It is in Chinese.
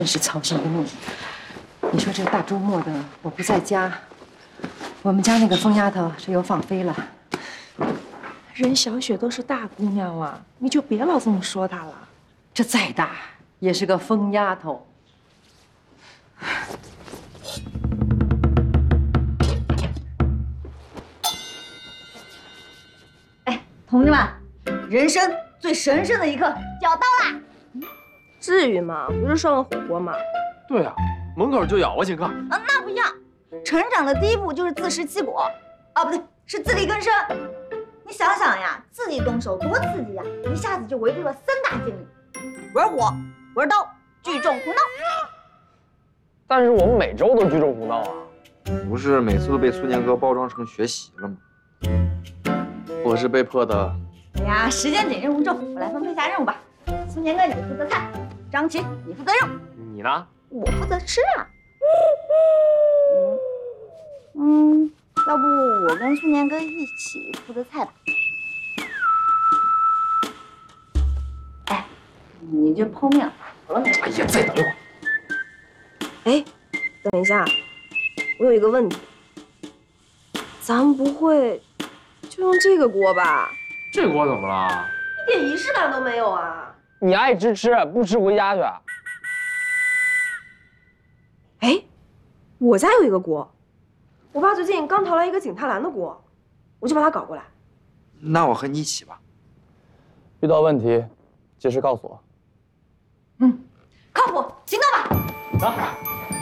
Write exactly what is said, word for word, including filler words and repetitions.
真是操心的命。你说这大周末的我不在家，我们家那个疯丫头这又放飞了。 人小雪都是大姑娘了，你就别老这么说她了。 这再大也是个疯丫头。 哎，同志们，人生最神圣的一刻就要到啦！ 至于吗？不是涮个火锅吗？ 对啊，门口就有啊，请客。 啊，那不一样，成长的第一步就是自食其果，啊，不对，是自力更生。你想想呀，自己动手多刺激呀！一下子就围住了三大禁律：玩火、玩刀、聚众胡闹。 但是我们每周都聚众胡闹啊。 不是每次都被苏年哥包装成学习了吗？ 我是被迫的。 哎呀，时间紧，任务重，我来分配一下任务吧。苏年哥，你负责菜；张琪，你负责肉； 你呢？ 我负责吃啊。嗯嗯，要不我跟苏年哥一起负责菜吧？哎，你这泡面好了没？ 哎呀，再等一会儿。 哎，等一下，我有一个问题，咱们不会就用这个锅吧？ 这锅怎么了？ 一点仪式感都没有啊！ 你爱吃吃，不吃回家去。 哎，我家有一个锅，我爸最近刚淘来一个景泰蓝的锅，我就把它搞过来。 那我和你一起吧。 遇到问题及时告诉我。 嗯，靠谱，行动吧。 走。